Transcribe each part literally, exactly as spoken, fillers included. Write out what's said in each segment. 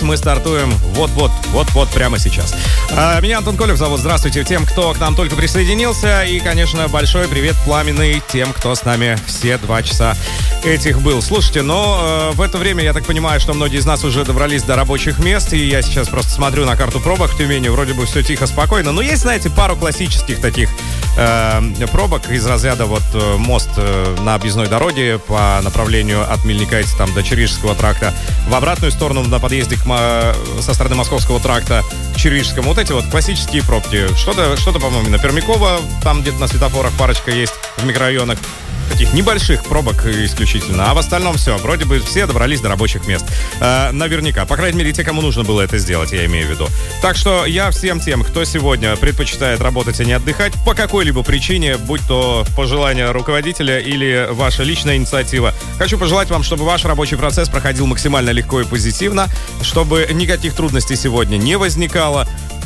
мы стартуем вот-вот, вот-вот прямо сейчас. А, меня Антон Колев зовут. Здравствуйте тем, кто к нам только присоединился. И, конечно, большой привет пламенный тем, кто с нами все два часа этих был. Слушайте, но э, в это время, я так понимаю, что многие из нас уже добрались до рабочих мест. И я сейчас просто смотрю на карту пробок в Тюмени. Вроде бы все тихо, спокойно. Но есть, знаете, пару классических таких э, пробок из разряда вот э, мост э, на объездной дороге по направлению от Мельника там, до Чирижского тракта. В обратную сторону на подъезде к, со стороны Московского тракта к Чирижскому. Вот эти вот классические пробки. Что-то, что-то по-моему, на Пермякова, там где-то на светофорах парочка есть в микрорайонах. Таких небольших пробок исключительно. А в остальном все. Вроде бы все добрались до рабочих мест. Э, наверняка. По крайней мере, те, кому нужно было это сделать, я имею в виду. Так что я всем тем, кто сегодня предпочитает работать, а не отдыхать, по какой-либо причине, будь то пожелание руководителя или ваша личная инициатива, хочу пожелать вам, чтобы ваш рабочий процесс проходил максимально легко и позитивно, чтобы никаких трудностей сегодня не возникало,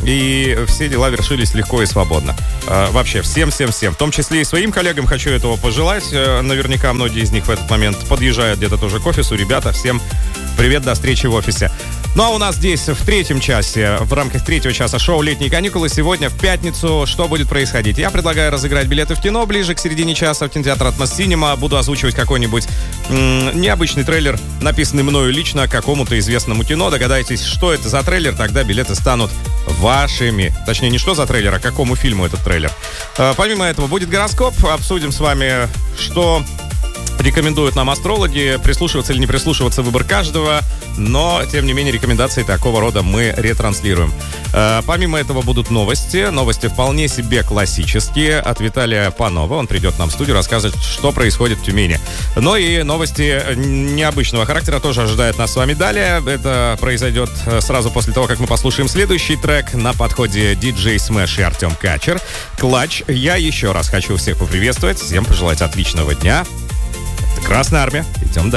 и все дела вершились легко и свободно. Э, вообще, всем-всем-всем. В том числе и своим коллегам хочу этого пожелать. Э, наверняка многие из них в этот момент подъезжают где-то тоже к офису. Ребята, всем привет, до встречи в офисе. Ну а у нас здесь в третьем часе, в рамках третьего часа шоу «Летние каникулы», сегодня в пятницу что будет происходить? Я предлагаю разыграть билеты в кино ближе к середине часа в кинотеатр «Атмос Синема». Буду озвучивать какой-нибудь м- необычный трейлер, написанный мною лично какому-то известному кино. Догадайтесь, что это за трейлер, тогда билеты станут вашими. Точнее, не что за трейлер, а какому фильму этот трейлер. А, помимо этого будет гороскоп. Обсудим с вами, что рекомендуют нам астрологи, прислушиваться или не прислушиваться, выбор каждого, но, тем не менее, рекомендации такого рода мы ретранслируем. Э, помимо этого будут новости, новости вполне себе классические от Виталия Панова, он придет к нам в студию, расскажет, что происходит в Тюмени. Но и новости необычного характера тоже ожидают нас с вами далее, это произойдет сразу после того, как мы послушаем следующий трек. На подходе диджей Смэш и Артем Качер, Клатч. Я еще раз хочу всех поприветствовать, всем пожелать отличного дня. Красная армия. Идем дальше.